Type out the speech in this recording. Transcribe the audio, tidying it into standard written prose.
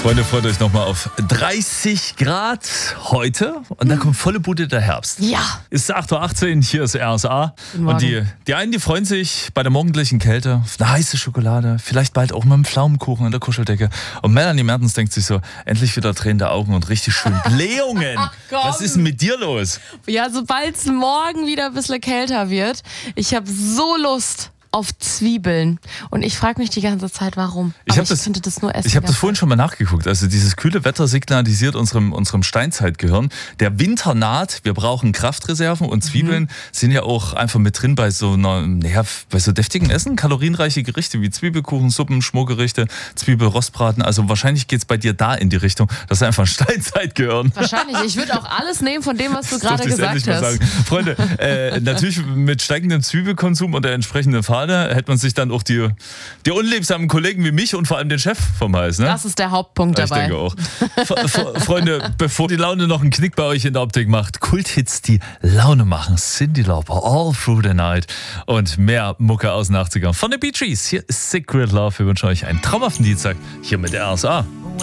Freunde, freut euch nochmal auf 30 Grad heute und dann kommt volle Bude der Herbst. Ja. Ist 8.18 Uhr, hier ist RSA. Und die einen, die freuen sich bei der morgendlichen Kälte auf eine heiße Schokolade, vielleicht bald auch mit einem Pflaumenkuchen an der Kuscheldecke. Und Melanie Mertens denkt sich so, endlich wieder drehende Augen und richtig schön Blähungen. Was ist denn mit dir los? Ja, sobald es morgen wieder ein bisschen kälter wird, ich habe so Lust auf Zwiebeln. Und ich frage mich die ganze Zeit, warum. Ich könnte das nur essen. Ich habe das vorhin schon mal nachgeguckt. Also dieses kühle Wetter signalisiert unserem Steinzeitgehirn, der Winter naht, wir brauchen Kraftreserven und Zwiebeln sind ja auch einfach mit drin bei so deftigen Essen, kalorienreiche Gerichte wie Zwiebelkuchen, Suppen, Schmorgerichte, Zwiebelrostbraten. Also wahrscheinlich geht's bei dir da in die Richtung. Das ist einfach ein Steinzeitgehirn. Wahrscheinlich. Ich würde auch alles nehmen von dem, was du gerade gesagt hast. Freunde, natürlich mit steigendem Zwiebelkonsum und der entsprechenden Phase hätte man sich dann auch die unliebsamen Kollegen wie mich und vor allem den Chef vom Hals. Ne? Das ist der Hauptpunkt dabei. Ich denke auch. Freunde, bevor die Laune noch einen Knick bei euch in der Optik macht, Kulthits, die Laune machen. Cyndi Lauper, All Through the Night und mehr Mucke aus den 80ern. Von den Bee Gees, hier ist Secret Love. Wir wünschen euch einen traumhaften Dienstag hier mit der RSA.